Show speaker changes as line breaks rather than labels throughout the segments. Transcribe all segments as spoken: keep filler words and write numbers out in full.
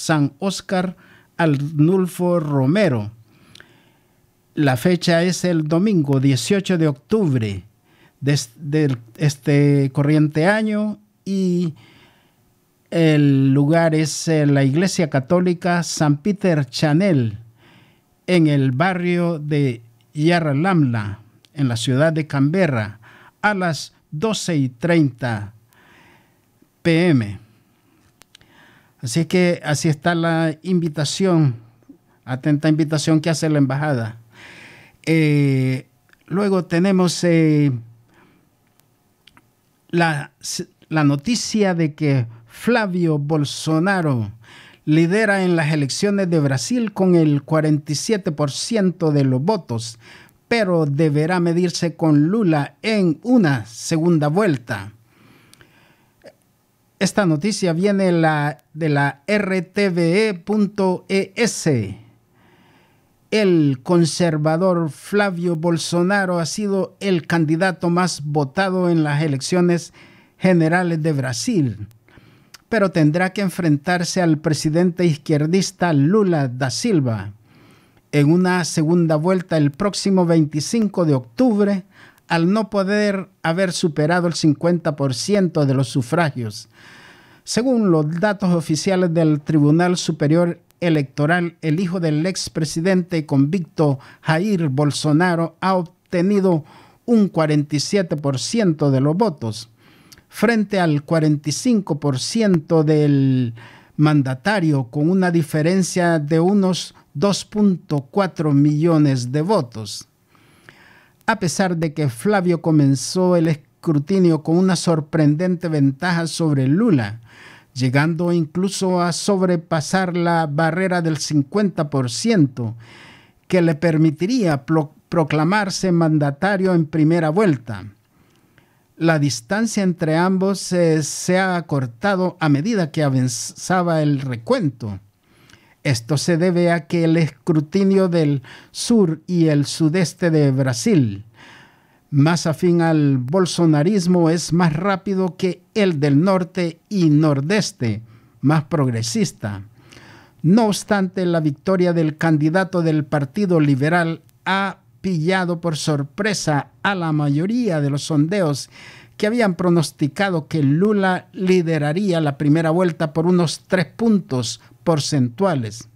San Óscar Arnulfo Romero. La fecha es el domingo dieciocho de octubre de, de este corriente año y el lugar es la Iglesia Católica San Peter Chanel en el barrio de Yarralamla, en la ciudad de Canberra, a las doce y treinta p m Así que así está la invitación, atenta invitación que hace la embajada. Eh, luego tenemos eh, la, la noticia de que Flavio Bolsonaro lidera en las elecciones de Brasil con el cuarenta y siete por ciento de los votos, pero deberá medirse con Lula en una segunda vuelta. Esta noticia viene la, de la R T V E punto E S. El conservador Flavio Bolsonaro ha sido el candidato más votado en las elecciones generales de Brasil, pero tendrá que enfrentarse al presidente izquierdista Lula da Silva en una segunda vuelta el próximo veinticinco de octubre, al no poder haber superado el cincuenta por ciento de los sufragios. Según los datos oficiales del Tribunal Superior Electoral, el hijo del expresidente convicto Jair Bolsonaro ha obtenido un cuarenta y siete por ciento de los votos, frente al cuarenta y cinco por ciento del mandatario, con una diferencia de unos dos punto cuatro millones de votos. A pesar de que Flavio comenzó el escrutinio con una sorprendente ventaja sobre Lula, llegando incluso a sobrepasar la barrera del cincuenta por ciento, que le permitiría pro- proclamarse mandatario en primera vuelta. La distancia entre ambos eh, se ha acortado a medida que avanzaba el recuento. Esto se debe a que el escrutinio del sur y el sudeste de Brasil, más afín al bolsonarismo, es más rápido que el del norte y nordeste, más progresista. No obstante, la victoria del candidato del Partido Liberal ha pillado por sorpresa a la mayoría de los sondeos que habían pronosticado que Lula lideraría la primera vuelta por unos tres puntos porcentuales.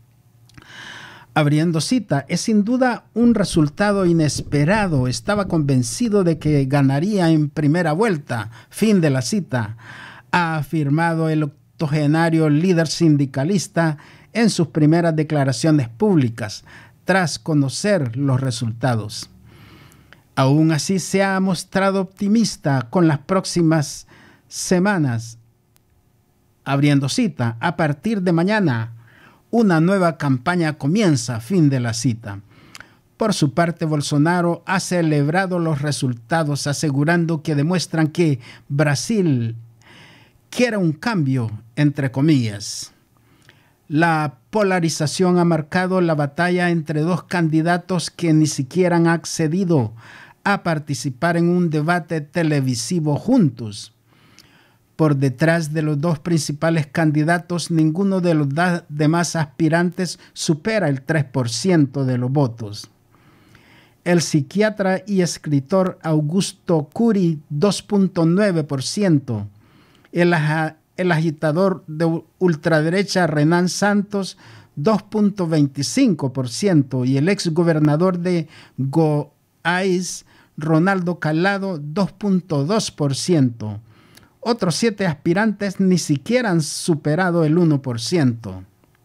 Abriendo cita, es sin duda un resultado inesperado. Estaba convencido de que ganaría en primera vuelta. Fin de la cita, ha afirmado el octogenario líder sindicalista en sus primeras declaraciones públicas, tras conocer los resultados. Aún así, se ha mostrado optimista con las próximas semanas. Abriendo cita, a partir de mañana, una nueva campaña comienza. Fin de la cita. Por su parte, Bolsonaro ha celebrado los resultados, asegurando que demuestran que Brasil quiere un cambio, entre comillas. La polarización ha marcado la batalla entre dos candidatos que ni siquiera han accedido a participar en un debate televisivo juntos. Por detrás de los dos principales candidatos, ninguno de los demás aspirantes supera el tres por ciento de los votos. El psiquiatra y escritor Augusto Curi, dos punto nueve por ciento. El, el agitador de ultraderecha Renan Santos, dos punto veinticinco por ciento. Y el exgobernador de Goiás, Ronaldo Calado, dos punto dos por ciento. Otros siete aspirantes ni siquiera han superado el uno por ciento.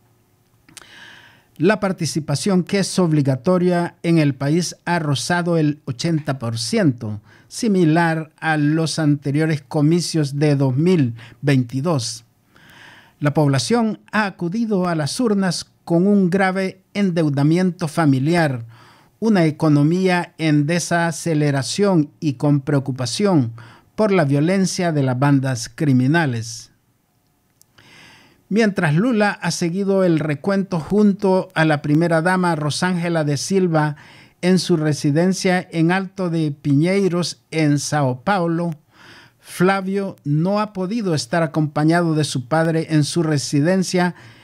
La participación, que es obligatoria en el país, ha rozado el ochenta por ciento, similar a los anteriores comicios de dos mil veintidós. La población ha acudido a las urnas con un grave endeudamiento familiar, una economía en desaceleración y con preocupación por la violencia de las bandas criminales. Mientras Lula ha seguido el recuento junto a la primera dama Rosángela de Silva en su residencia en Alto de Pinheiros, en Sao Paulo, Flavio no ha podido estar acompañado de su padre en su residencia